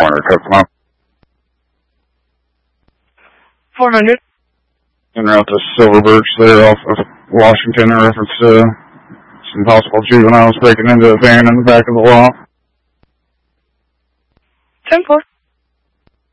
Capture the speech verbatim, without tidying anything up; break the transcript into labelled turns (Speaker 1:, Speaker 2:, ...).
Speaker 1: corner, Kokomo.
Speaker 2: four hundred.
Speaker 1: En route to Silver Birch there off of Washington in reference to some possible juveniles breaking into a van in the back of the lot.
Speaker 2: ten four.